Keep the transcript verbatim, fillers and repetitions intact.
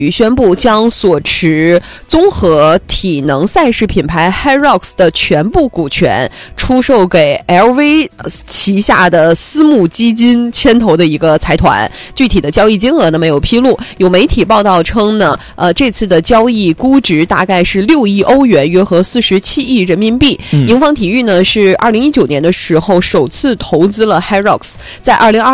宣布将所持综合体能赛事品牌 HYROX 的全部股权出售给 L V 旗下的私募基金牵头的一个财团。具体的交易金额呢没有披露。有媒体报道称呢，呃，这次的交易估值大概是六亿欧元，约合四十七亿人民币。嗯、盈方体育呢是二零一九年的时候首次投资了 HYROX， 在二零二